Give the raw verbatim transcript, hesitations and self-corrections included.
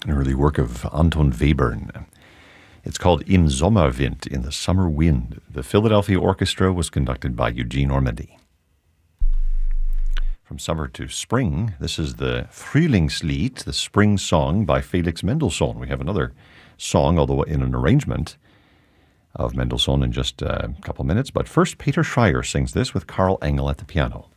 an early work of Anton Webern. It's called Im Sommerwind, in the Summer Wind. The Philadelphia Orchestra was conducted by Eugene Ormandy. From summer to spring, this is the Frühlingslied, the spring song by Felix Mendelssohn. We have another song, although in an arrangement of Mendelssohn in just a couple minutes. But first, Peter Schreier sings this with Karl Engel at the piano.